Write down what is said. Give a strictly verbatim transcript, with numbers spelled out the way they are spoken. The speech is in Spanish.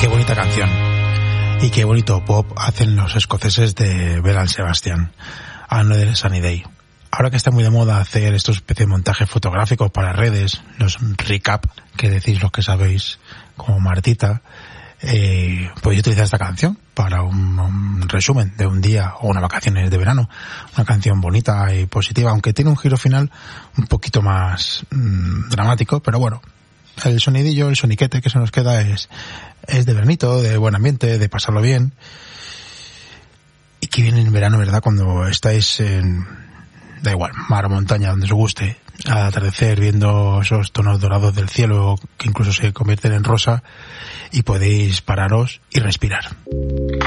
Qué bonita canción. Y qué bonito pop hacen los escoceses de Belle Sebastian, Another Sunny Day. Ahora que está muy de moda hacer estos especies de montajes fotográficos para redes, los recap, que decís los que sabéis, como Martita, eh, podéis utilizar esta canción para un, un resumen de un día o unas vacaciones de verano. Una canción bonita y positiva, aunque tiene un giro final un poquito más mmm, dramático, pero bueno, el sonidillo, el soniquete que se nos queda es, es de veranito, de buen ambiente, de pasarlo bien. Y que viene en verano, ¿verdad? Cuando estáis en, da igual, mar o montaña, donde os guste, al atardecer, viendo esos tonos dorados del cielo que incluso se convierten en rosa, y podéis pararos y respirar.